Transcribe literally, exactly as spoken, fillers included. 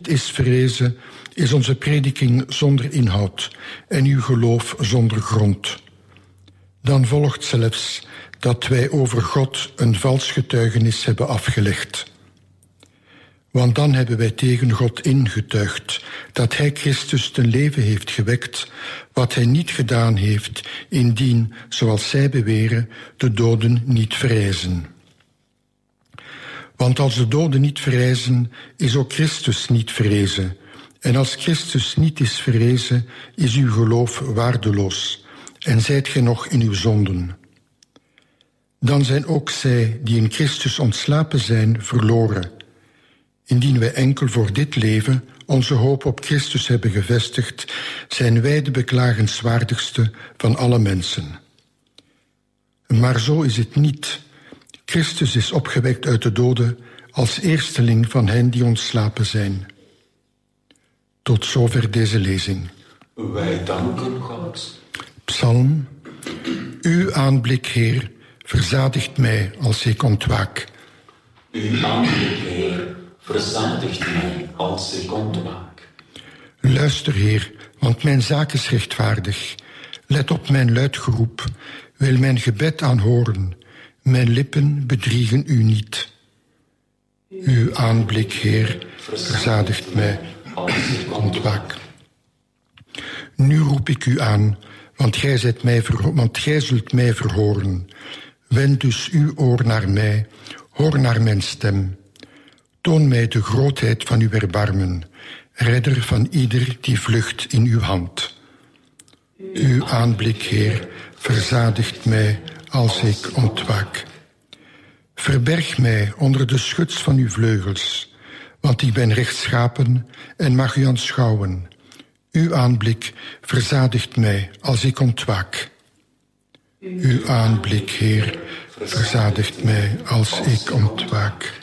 is verrezen, is onze prediking zonder inhoud en uw geloof zonder grond. Dan volgt zelfs dat wij over God een vals getuigenis hebben afgelegd. Want dan hebben wij tegen God ingetuigd dat hij Christus ten leven heeft gewekt, wat hij niet gedaan heeft, indien, zoals zij beweren, de doden niet verrijzen. Want als de doden niet verrijzen, is ook Christus niet verrezen. En als Christus niet is verrezen, is uw geloof waardeloos en zijt gij nog in uw zonden. Dan zijn ook zij die in Christus ontslapen zijn verloren. Indien wij enkel voor dit leven onze hoop op Christus hebben gevestigd, zijn wij de beklagenswaardigste van alle mensen. Maar zo is het niet. Christus is opgewekt uit de doden als eersteling van hen die ontslapen zijn. Tot zover deze lezing. Wij danken God. Psalm. Uw aanblik, Heer, verzadigt mij als ik ontwaak. Uw aanblik, Heer, verzadigt mij als ik ontwaak. Luister, Heer, want mijn zaak is rechtvaardig. Let op mijn luid geroep. Wil mijn gebed aanhoren. Mijn lippen bedriegen u niet. Uw aanblik, Heer, verzadigt mij als ik ontwaak. Nu roep ik u aan, want gij, zet mij verho- want gij zult mij verhoren. Wend dus uw oor naar mij, hoor naar mijn stem. Toon mij de grootheid van uw erbarmen, redder van ieder die vlucht in uw hand. Uw aanblik, Heer, verzadigt mij als ik ontwaak. Verberg mij onder de schuts van uw vleugels, want ik ben rechtschapen en mag u aanschouwen. Uw aanblik verzadigt mij als ik ontwaak. Uw aanblik, Heer, verzadigt mij als ik ontwaak.